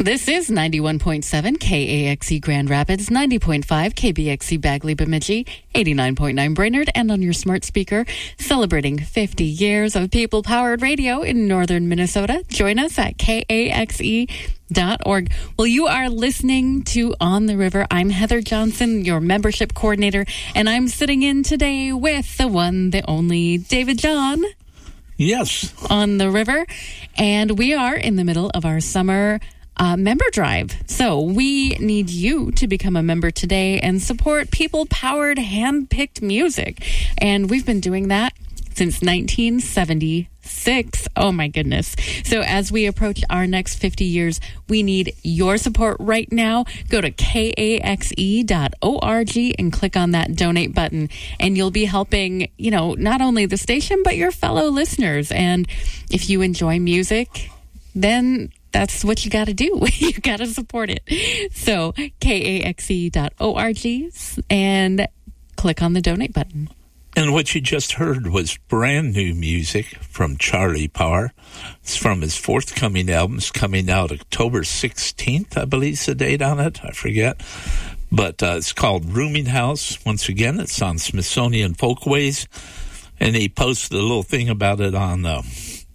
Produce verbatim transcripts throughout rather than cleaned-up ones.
This is ninety-one point seven K A X E Grand Rapids, ninety point five K B X E Bagley Bemidji, eighty-nine point nine Brainerd, and on your smart speaker, celebrating fifty years of people-powered radio in northern Minnesota. Join us at K A X E dot org. Well, you are listening to On the River. I'm Heather Johnson, your membership coordinator, and I'm sitting in today with the one, the only David John. Yes. On the River. And we are in the middle of our summer Uh, member drive. So we need you to become a member today and support people-powered, hand-picked music. And we've been doing that since nineteen seventy-six. Oh, my goodness. So as we approach our next fifty years, we need your support right now. Go to K A X E dot org and click on that donate button. And you'll be helping, you know, not only the station, but your fellow listeners. And if you enjoy music, then that's what you got to do. You got to support it. So K A X E dot org and click on the donate button. And what you just heard was brand new music from Charlie Parr. It's from his forthcoming album. It's coming out October sixteenth, I believe is the date on it. I forget. But uh, it's called Rooming House. Once again, it's on Smithsonian Folkways. And he posted a little thing about it on uh,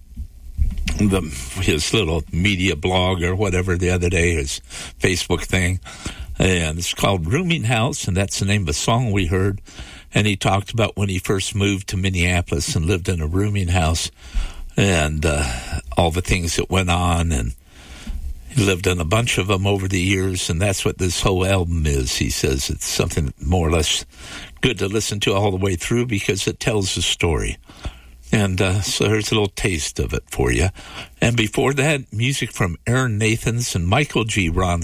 the his little media blog or whatever the other day, his Facebook thing. And it's called Rooming House, and that's the name of a song we heard. And he talked about when he first moved to Minneapolis and lived in a rooming house and uh, all the things that went on. And he lived in a bunch of them over the years, and that's what this whole album is. He says it's something more or less good to listen to all the way through because it tells a story. And uh, so there's a little taste of it for you. And before that, music from Aaron Nathans and Michael G. Ron